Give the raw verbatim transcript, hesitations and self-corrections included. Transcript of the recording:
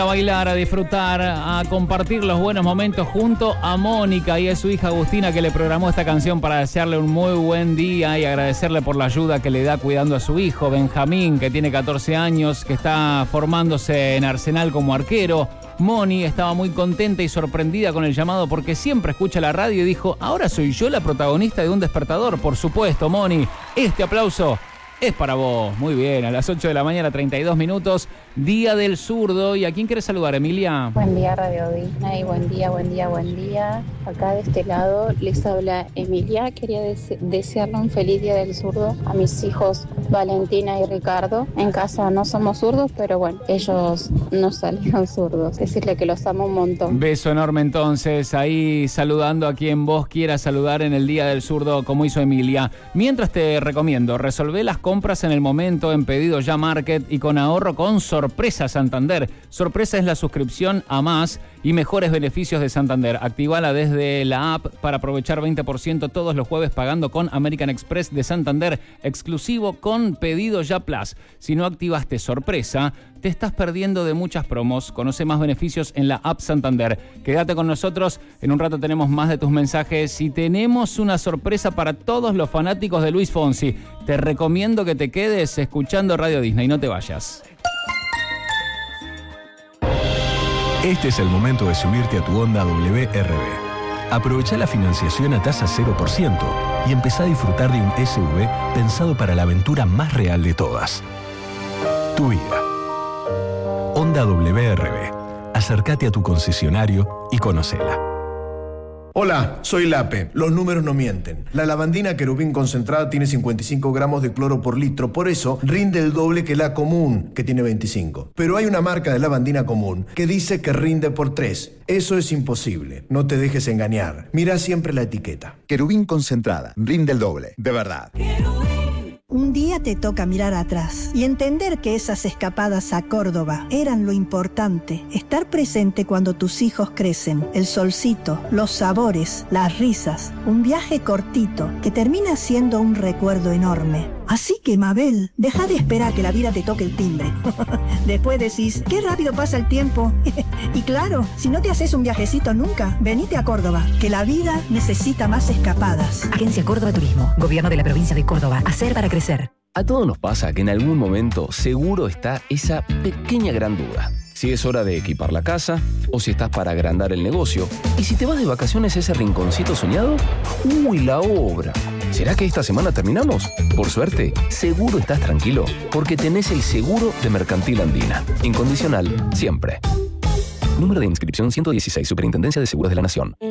A bailar, a disfrutar, a compartir los buenos momentos junto a Mónica y a su hija Agustina, que le programó esta canción para desearle un muy buen día y agradecerle por la ayuda que le da cuidando a su hijo Benjamín, que tiene catorce años, que está formándose en Arsenal como arquero. Moni estaba muy contenta y sorprendida con el llamado porque siempre escucha la radio y dijo: ahora soy yo la protagonista de Un Despertador. Por supuesto, Moni, este aplauso es para vos. Muy bien, a las ocho de la mañana, treinta y dos minutos, Día del Zurdo. ¿Y a quién querés saludar, Emilia? Buen día, Radio Disney. Buen día, buen día, buen día. Acá de este lado les habla Emilia. Quería dese- desearle un feliz Día del Zurdo a mis hijos Valentina y Ricardo. En casa no somos zurdos, pero bueno, ellos no salieron zurdos. Decirle que los amo un montón. Beso enorme entonces, ahí saludando a quien vos quieras saludar en el Día del Zurdo, como hizo Emilia. Mientras te recomiendo, resolvé las compras en el momento en Pedido Ya Market y con ahorro con Sorpresa Santander. Sorpresa es la suscripción a más y mejores beneficios de Santander. Activala desde la app para aprovechar veinte por ciento todos los jueves pagando con American Express de Santander, exclusivo con Pedido Ya Plus. Si no activaste Sorpresa, te estás perdiendo de muchas promos. Conoce más beneficios en la app Santander. Quédate con nosotros, en un rato tenemos más de tus mensajes y tenemos una sorpresa para todos los fanáticos de Luis Fonsi. Te recomiendo que te quedes escuchando Radio Disney, no te vayas. Este es el momento de subirte a tu Honda W R B. Aprovecha la financiación a tasa cero por ciento y empezá a disfrutar de un S U V pensado para la aventura más real de todas. Tu vida. Honda W R B. Acércate a tu concesionario y conócela. Hola, soy Lape. Los números no mienten. La lavandina Querubín concentrada tiene cincuenta y cinco gramos de cloro por litro, por eso rinde el doble que la común, que tiene veinticinco. Pero hay una marca de lavandina común que dice que rinde por tres. Eso es imposible. No te dejes engañar. Mira siempre la etiqueta. Querubín concentrada, rinde el doble, de verdad. Un día te toca mirar atrás y entender que esas escapadas a Córdoba eran lo importante. Estar presente cuando tus hijos crecen, el solcito, los sabores, las risas. Un viaje cortito que termina siendo un recuerdo enorme. Así que, Mabel, deja de esperar que la vida te toque el timbre. Después decís, qué rápido pasa el tiempo. Y claro, si no te haces un viajecito nunca, venite a Córdoba, que la vida necesita más escapadas. Agencia Córdoba Turismo, Gobierno de la Provincia de Córdoba. Hacer para crecer. A todos nos pasa que en algún momento seguro está esa pequeña gran duda. Si es hora de equipar la casa, o si estás para agrandar el negocio, y si te vas de vacaciones a ese rinconcito soñado, ¡uy, la obra! ¿Será que esta semana terminamos? Por suerte, seguro estás tranquilo, porque tenés el seguro de Mercantil Andina. Incondicional, siempre. Número de inscripción ciento dieciséis, Superintendencia de Seguros de la Nación.